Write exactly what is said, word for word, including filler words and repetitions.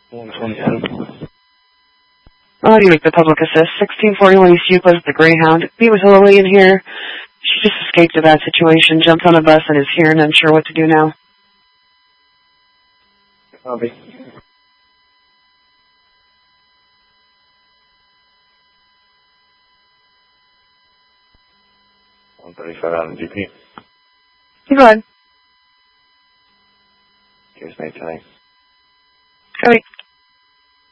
one twenty-seven. Oh, do you make the public assist? sixteen forty-one East Euclid, the Greyhound. Be with Lily in here. She just escaped a bad situation, jumped on a bus, and is here and unsure what to do now. Copy. one thirty-five out of G P. You go ahead. Here's night tonight. Copy.